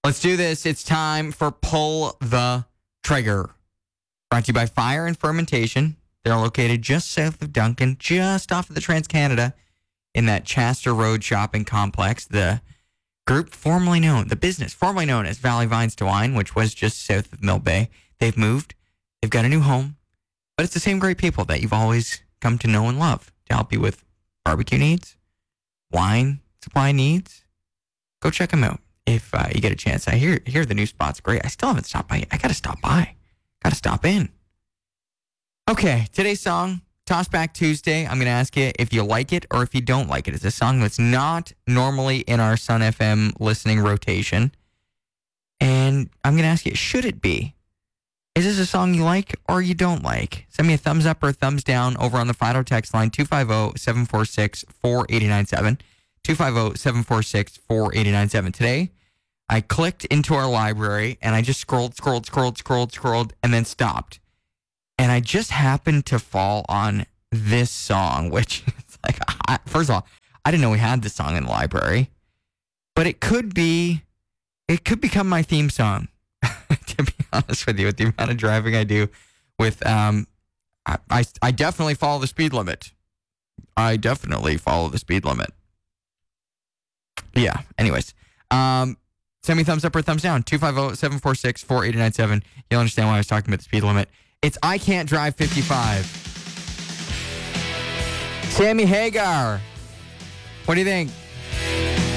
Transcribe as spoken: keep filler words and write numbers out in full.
Let's do this. It's time for Pull the Trigger. Brought to you by Fire and Fermentation. They're located just south of Duncan, just off of the Trans-Canada, in that Chester Road shopping complex. The group formerly known, the business formerly known as Valley Vines to Wine, which was just south of Mill Bay. They've moved. They've got a new home. But it's the same great people that you've always come to know and love to help you with barbecue needs, wine supply needs. Go check them out if uh, you get a chance. I hear hear the new spot's great. I still haven't stopped by. I got to stop by. Got to stop in. Okay, today's song, Tossback Tuesday. I'm going to ask you if you like it or if you don't like it. It's a song that's not normally in our Sun F M listening rotation. And I'm going to ask you, should it be? Is this a song you like or you don't like? Send me a thumbs up or a thumbs down over on the Fido text line, two five zero, seven four six, four eight nine seven. two five zero, seven four six, four eight nine seven. Today, I clicked into our library and I just scrolled, scrolled, scrolled, scrolled, scrolled, and then stopped. And I just happened to fall on this song, which is like, I, first of all, I didn't know we had this song in the library, but it could be, it could become my theme song, to be honest with you, with the amount of driving I do with, um, I, I, I definitely follow the speed limit. I definitely follow the speed limit. Yeah, anyways, um, send me a thumbs up or a thumbs down, two five zero, seven four six, four eight nine seven. You'll understand why I was talking about the speed limit. It's I Can't Drive fifty-five. Sammy Hagar. What do you think?